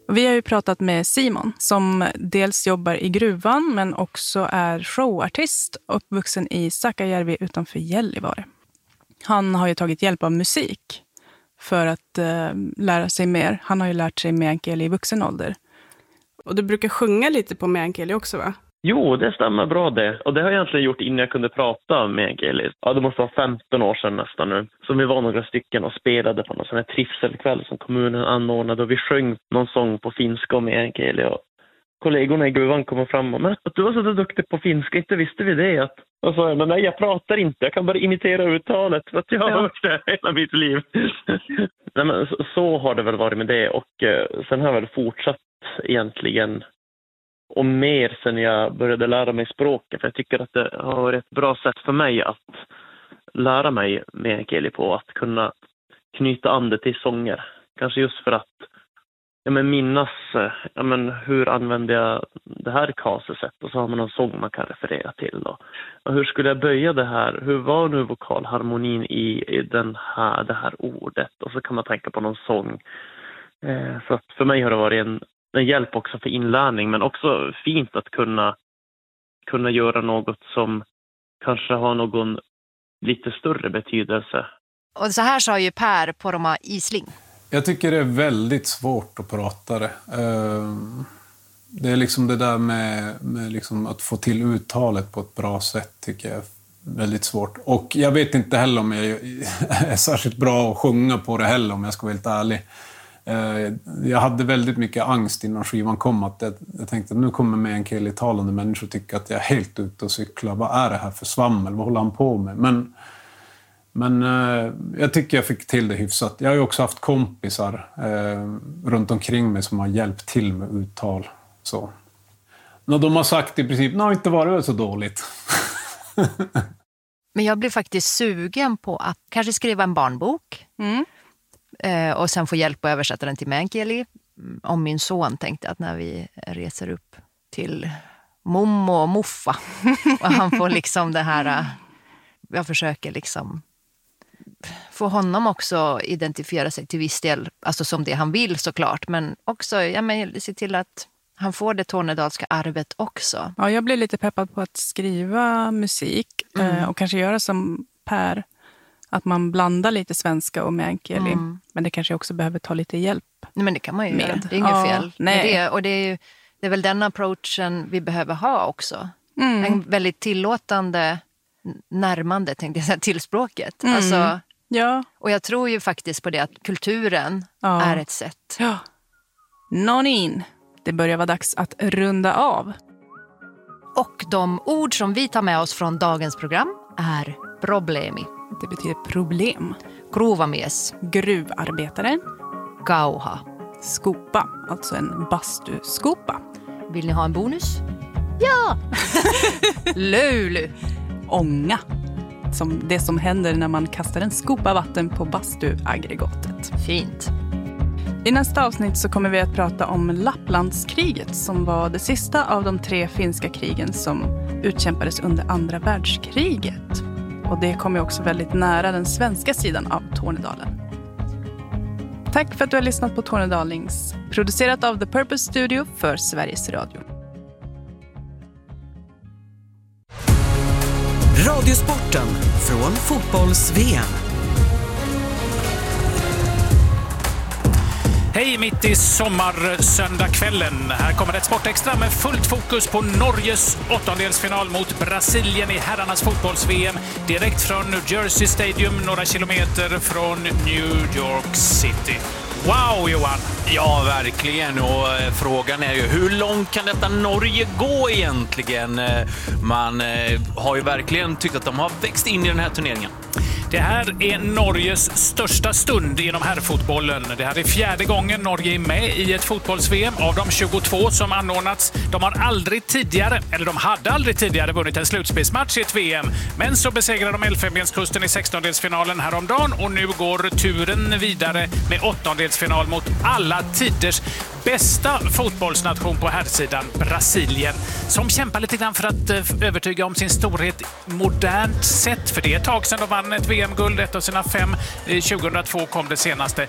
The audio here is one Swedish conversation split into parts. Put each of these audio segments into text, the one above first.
Vi har ju pratat med Simon som dels jobbar i gruvan men också är showartist uppvuxen i Sakajärvi utanför Gällivare. Han har ju tagit hjälp av musik för att lära sig mer. Han har ju lärt sig meänkieli i vuxen ålder. Och du brukar sjunga lite på meänkieli också, va? Jo, det stämmer bra det. Och det har jag egentligen gjort innan jag kunde prata meänkieli. Ja, det måste vara 15 år sedan nästan nu. Så vi var några stycken och spelade på någon sån här trivselkväll som kommunen anordnade. Och vi sjöng någon sång på finska och meänkieli. Och kollegorna i gruvan kom fram och att du var så duktig på finska, inte visste vi det. Och så, men nej, jag pratar inte. Jag kan bara imitera uttalet för att jag har hört det hela mitt liv. Nej, men så har det väl varit med det. Och sen har jag väl fortsatt egentligen och mer sen jag började lära mig språket. För jag tycker att det har varit ett bra sätt för mig att lära mig meänkieli på. Att kunna knyta an det till sånger. Kanske just för att minnas hur använder jag det här kasesättet. Och så har man någon sång man kan referera till. Och hur skulle jag böja det här? Hur var nu vokalharmonin i det här ordet? Och så kan man tänka på någon sång. Så att för mig har det varit en hjälp också för inlärning, men också fint att kunna göra något som kanske har någon lite större betydelse. Och så här sa ju Per Poromaa Isling. Jag tycker det är väldigt svårt att prata det. Det är liksom det där med liksom att få till uttalet på ett bra sätt tycker jag är väldigt svårt. Och jag vet inte heller om jag är särskilt bra att sjunga på det heller, om jag ska vara helt ärlig. Jag hade väldigt mycket angst innan skivan kom, att jag tänkte att nu kommer meänkieli-talande människor tycka att jag är helt ute och cyklar. Vad är det här för svammel? Vad håller han på med? Men jag tycker jag fick till det hyfsat. Jag har ju också haft kompisar runt omkring mig som har hjälpt till med uttal. Så. När de har sagt i princip, nej, inte varit så dåligt. Men jag blev faktiskt sugen på att kanske skriva en barnbok. Och sen få hjälp att översätta den till meänkieli. Om min son tänkte att när vi reser upp till mommo och muffa och han får liksom det här, jag försöker liksom få honom också identifiera sig till viss del, alltså som det han vill såklart, men också se till att han får det tornedalska arvet också. Ja, jag blir lite peppad på att skriva musik och kanske göra som Per, att man blandar lite svenska och meänkieli. Men det kanske också behöver ta lite hjälp. Nej, men det kan man ju göra. Det är inget fel. Nej. Men det är väl den approachen vi behöver ha också. En väldigt tillåtande närmande, tänkte jag säga, till språket. Alltså, och jag tror ju faktiskt på det att kulturen är ett sätt. Ja. Nonin. Det börjar vara dags att runda av. Och de ord som vi tar med oss från dagens program är problemi. Det betyder problem. Gruvamies. Gruvarbetare. Kauha. Skopa, alltså en bastuskopa. Vill ni ha en bonus? Ja! Lulu. Ånga. Som det som händer när man kastar en skopa vatten på bastuaggregatet. Fint. I nästa avsnitt så kommer vi att prata om Lapplandskriget som var det sista av de 3 finska krigen som utkämpades under andra världskriget. Och det kommer också väldigt nära den svenska sidan av Tornedalen. Tack för att du har lyssnat på Tornedalings, producerat av The Purpose Studio för Sveriges Radio. Radiosporten från fotbolls-VM. Hej mitt i sommarsöndagskvällen. Här kommer ett sportextra med fullt fokus på Norges åttondelsfinal mot Brasilien i herrarnas fotbolls-VM. Direkt från New Jersey Stadium, några kilometer från New York City. Wow, Johan! Ja, verkligen. Och frågan är ju, hur långt kan detta Norge gå egentligen? Man har ju verkligen tyckt att de har växt in i den här turneringen. Det här är Norges största stund inom herrfotbollen. Det här är 4:e gången Norge är med i ett fotbolls-VM av de 22 som anordnats. De hade aldrig tidigare vunnit en slutspelsmatch i ett VM. Men så besegrade de Elfenbenskusten i 16-delsfinalen häromdagen och nu går turen vidare med 8-delsfinal mot alla tiders bästa fotbollsnation på herrsidan, Brasilien, som kämpar lite grann för att övertyga om sin storhet modernt sett. För det är ett tag sedan de vann ett VM-guld, ett av sina 5. 2002 kom det senaste.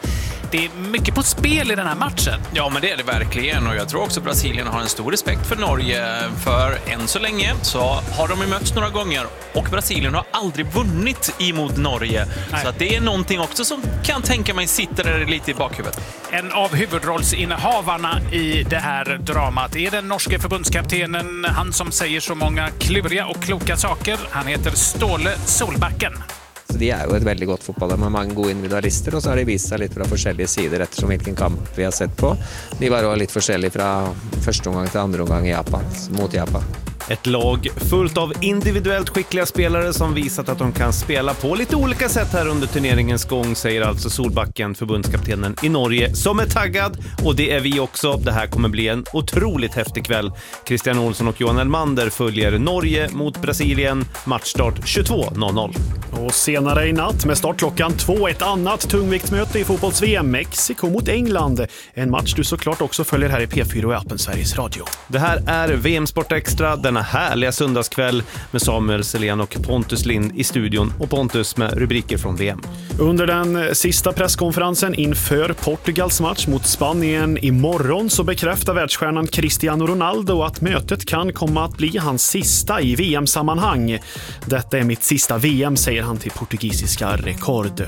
Det är mycket på spel i den här matchen. Ja, men det är det verkligen. Och jag tror också Brasilien har en stor respekt för Norge. För än så länge så har de ju mötts några gånger. Och Brasilien har aldrig vunnit emot Norge. Nej. Så att det är någonting också som kan tänka mig sitter där lite i bakhuvudet. En av huvudrollsinnehavarna i det här dramat är den norske förbundskaptenen. Han som säger så många kluriga och kloka saker. Han heter Ståle Solbacken. Så de är ju ett väldigt gott fotboll med många goda individualister, och så har de visat sig lite från olika sidor eftersom vilken kamp vi har sett på. De var också lite olika från första omgång till andra omgång i Japan, mot Japan. Ett lag fullt av individuellt skickliga spelare som visat att de kan spela på lite olika sätt här under turneringens gång, säger alltså Solbacken, förbundskaptenen i Norge, som är taggad, och det är vi också. Det här kommer bli en otroligt häftig kväll. Christian Olsson och Johan Elmander följer Norge mot Brasilien, matchstart 22.00. Och senare i natt med startklockan 2 ett annat tungviktsmöte i fotbolls-VM, Mexiko mot England. En match du såklart också följer här i P4 och appen Sveriges Radio. Det här är VM Sport Extra, denna härliga söndagskväll med Samuel Selén och Pontus Lind i studion, och Pontus med rubriker från VM. Under den sista presskonferensen inför Portugals match mot Spanien imorgon så bekräftar världsstjärnan Cristiano Ronaldo att mötet kan komma att bli hans sista i VM-sammanhang. Detta är mitt sista VM, säger han till portugisiska Rekord.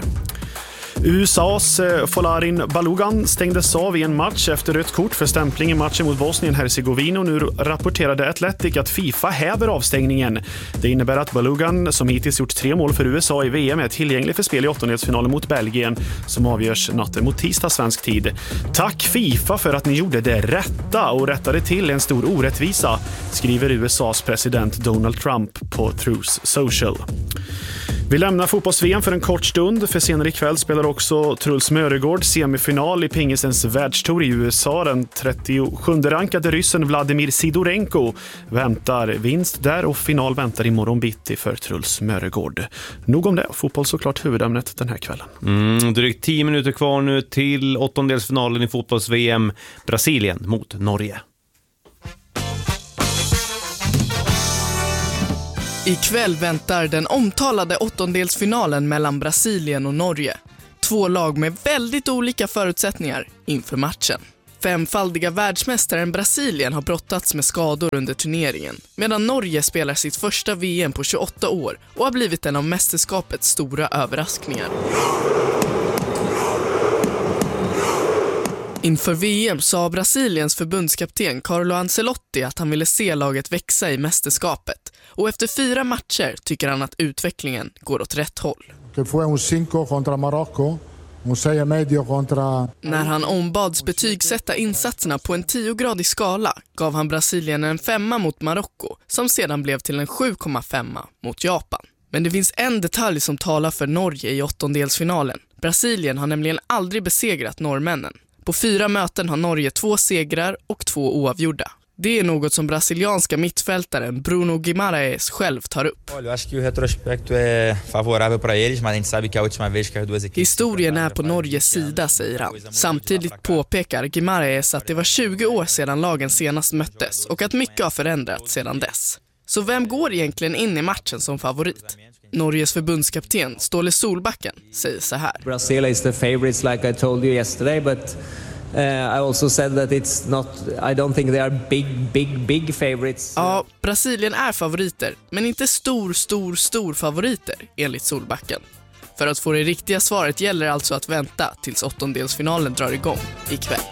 USAs Folarin Balogun stängdes av i en match efter rött kort för stämpling i matchen mot Bosnien-Hercegovina, och nu rapporterade Athletic att FIFA häver avstängningen. Det innebär att Balogun, som hittills gjort 3 mål för USA i VM, är tillgänglig för spel i åttondelsfinalen mot Belgien som avgörs natten mot tisdag svensk tid. Tack FIFA för att ni gjorde det rätta och rättade till en stor orättvisa, skriver USAs president Donald Trump på Truth Social. Vi lämnar fotbolls-VM för en kort stund, för senare ikväll spelar också Truls Mörregård semifinal i pingisens världstour i USA. Den 37-rankade ryssen Vladimir Sidorenko väntar vinst där, och final väntar imorgon bitti för Truls Mörregård. Nog om det, fotboll såklart huvudämnet den här kvällen. Drygt 10 minuter kvar nu till åttondelsfinalen i fotbolls-VM, Brasilien mot Norge. Ikväll väntar den omtalade åttondelsfinalen mellan Brasilien och Norge. 2 lag med väldigt olika förutsättningar inför matchen. 5-faldiga världsmästaren Brasilien har brottats med skador under turneringen, medan Norge spelar sitt första VM på 28 år och har blivit en av mästerskapets stora överraskningar. Inför VM sa Brasiliens förbundskapten Carlo Ancelotti att han ville se laget växa i mästerskapet. Och efter 4 matcher tycker han att utvecklingen går åt rätt håll. När han ombads betygsätta insatserna på en 10-gradig skala gav han Brasilien en 5 mot Marocko, som sedan blev till en 7,5 mot Japan. Men det finns en detalj som talar för Norge i åttondelsfinalen. Brasilien har nämligen aldrig besegrat norrmännen. På 4 möten har Norge 2 segrar och 2 oavgjorda. Det är något som brasilianska mittfältaren Bruno Guimarães själv tar upp. Historien är på Norges sida, säger han. Samtidigt påpekar Guimarães att det var 20 år sedan lagen senast möttes och att mycket har förändrats sedan dess. Så vem går egentligen in i matchen som favorit? Norges förbundskapten Ståle Solbacken säger så här. Brazil is the favorites like I told you yesterday, but I also said that it's not, I don't think they are big favorites. Ja, Brasilien är favoriter, men inte stor favoriter enligt Solbacken. För att få det riktiga svaret gäller alltså att vänta tills åttondelsfinalen drar igång ikväll.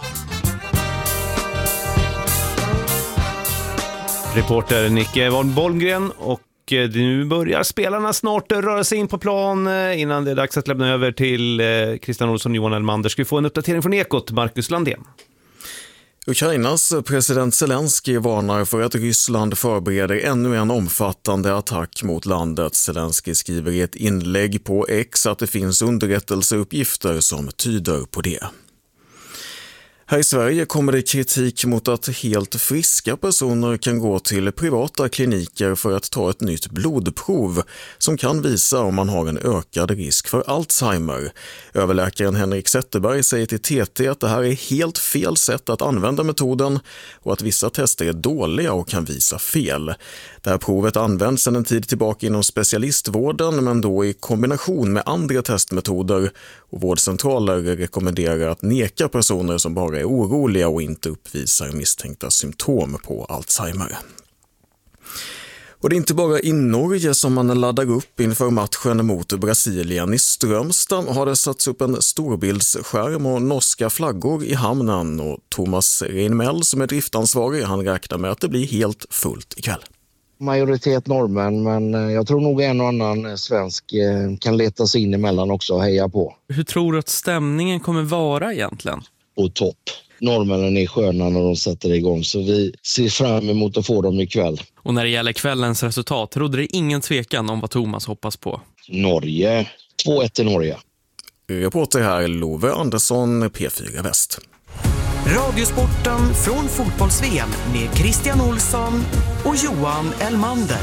Reporter Nicke von Bollgren, och nu börjar spelarna snart röra sig in på plan innan det är dags att lämna över till Christian Olsson och Johan Elmander. Ska vi få en uppdatering från Ekot, Marcus Landén? Ukrainas president Zelensky varnar för att Ryssland förbereder ännu en omfattande attack mot landet. Zelensky skriver i ett inlägg på X att det finns underrättelseuppgifter som tyder på det. Här i Sverige kommer det kritik mot att helt friska personer kan gå till privata kliniker för att ta ett nytt blodprov som kan visa om man har en ökad risk för Alzheimer. Överläkaren Henrik Zetterberg säger till TT att det här är helt fel sätt att använda metoden och att vissa tester är dåliga och kan visa fel. Det här provet används sedan en tid tillbaka inom specialistvården, men då i kombination med andra testmetoder, Och vårdcentraler rekommenderar att neka personer som bara är oroliga och inte uppvisar misstänkta symptom på Alzheimer. Och det är inte bara i Norge som man laddar upp inför matchen mot Brasilien. I Strömstad har det satts upp en storbildsskärm och norska flaggor i hamnen. Och Thomas Reinmell som är driftansvarig, han räknar med att det blir helt fullt ikväll. Majoritet norrmän, men jag tror nog en och annan svensk kan leta sig in emellan också och heja på. Hur tror du att stämningen kommer vara egentligen? På topp. Norrmännen är sköna när de sätter igång, så vi ser fram emot att få dem ikväll. Och när det gäller kvällens resultat, råder det ingen tvekan om vad Thomas hoppas på? Norge. 2-1 till Norge. Reporter här Love Andersson, P4 Väst. Radiosporten från Fotbolls-VM med Christian Olsson och Johan Elmander.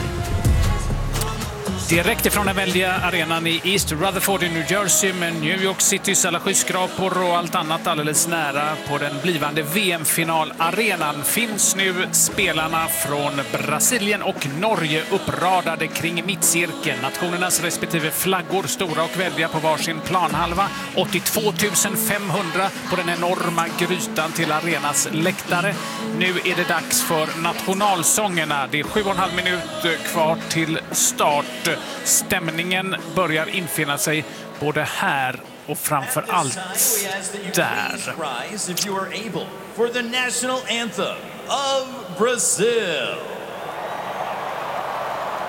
Direkt ifrån den väldiga arenan i East Rutherford i New Jersey med New York Citys alla skyskrapor och allt annat alldeles nära på den blivande VM-finalarenan finns nu spelarna från Brasilien och Norge uppradade kring mittcirkeln. Nationernas respektive flaggor, stora och väldiga på varsin planhalva. 82 500 på den enorma grytan till arenas läktare. Nu är det dags för nationalsångerna. Det är 7,5 minuter kvar till start. Stämningen börjar infinna sig både här och framför allt där. For the national anthem of Brazil.